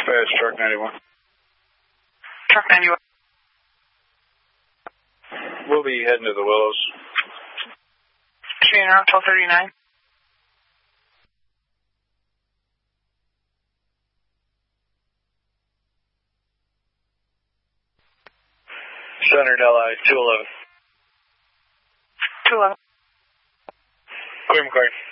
Dispatch, truck 91. Truck 91. We'll be heading to the Willows. Train around 1239. Centered LI 211. 211. Clear McCarty.